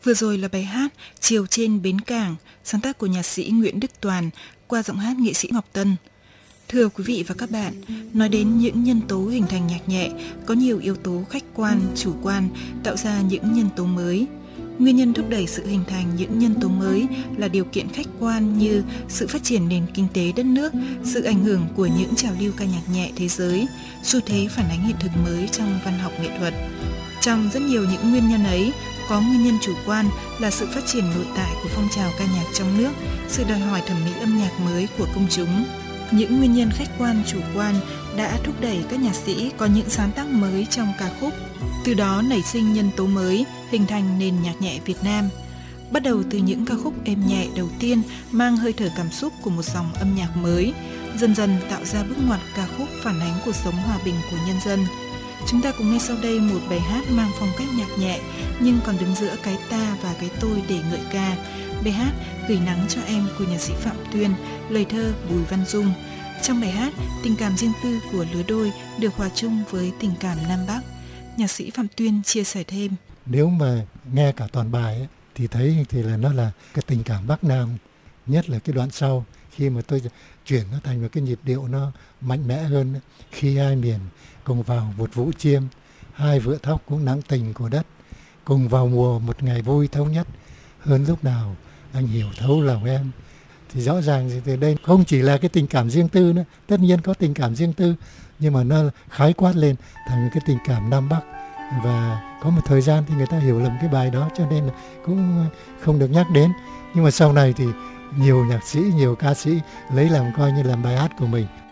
Vừa rồi là bài hát Chiều trên bến cảng, sáng tác của nhạc sĩ Nguyễn Đức Toàn qua giọng hát nghệ sĩ Ngọc Tân. Thưa quý vị và các bạn, nói đến những nhân tố hình thành nhạc nhẹ, có nhiều yếu tố khách quan, chủ quan tạo ra những nhân tố mới. Nguyên nhân thúc đẩy sự hình thành những nhân tố mới là điều kiện khách quan như sự phát triển nền kinh tế đất nước, sự ảnh hưởng của những trào lưu ca nhạc nhẹ thế giới, xu thế phản ánh hiện thực mới trong văn học nghệ thuật. Trong rất nhiều những nguyên nhân ấy, có nguyên nhân chủ quan là sự phát triển nội tại của phong trào ca nhạc trong nước, sự đòi hỏi thẩm mỹ âm nhạc mới của công chúng. Những nguyên nhân khách quan chủ quan đã thúc đẩy các nhạc sĩ có những sáng tác mới trong ca khúc, từ đó nảy sinh nhân tố mới, hình thành nền nhạc nhẹ Việt Nam. Bắt đầu từ những ca khúc êm nhẹ đầu tiên mang hơi thở cảm xúc của một dòng âm nhạc mới, dần dần tạo ra bước ngoặt ca khúc phản ánh cuộc sống hòa bình của nhân dân. Chúng ta cùng nghe sau đây một bài hát mang phong cách nhạc nhẹ nhưng còn đứng giữa cái ta và cái tôi để ngợi ca. Bài hát Gửi nắng cho em của nhạc sĩ Phạm Tuyên, lời thơ Bùi Văn Dung. Trong bài hát, tình cảm riêng tư của lứa đôi được hòa chung với tình cảm Nam Bắc. Nhạc sĩ Phạm Tuyên chia sẻ thêm. Nếu mà nghe cả toàn bài ấy, thì thấy thì là nó là cái tình cảm Bắc Nam, nhất là cái đoạn sau khi mà tôi chuyển nó thành một cái nhịp điệu nó mạnh mẽ hơn. Khi hai miền cùng vào một vũ chiêm, hai vựa thóc cũng nắng tình của đất, cùng vào mùa một ngày vui thống nhất, hơn lúc nào anh hiểu thấu lòng em. Thì rõ ràng thì đây không chỉ là cái tình cảm riêng tư nữa, tất nhiên có tình cảm riêng tư, nhưng mà nó khái quát lên thành cái tình cảm Nam Bắc. Và có một thời gian thì người ta hiểu lầm cái bài đó cho nên là cũng không được nhắc đến. Nhưng mà sau này thì nhiều nhạc sĩ, nhiều ca sĩ lấy làm coi như làm bài hát của mình